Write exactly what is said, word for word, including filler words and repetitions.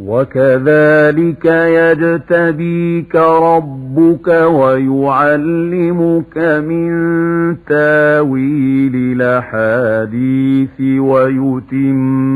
وكذلك يجتبيك ربك ويعلمك من تاويل الأحاديث ويتم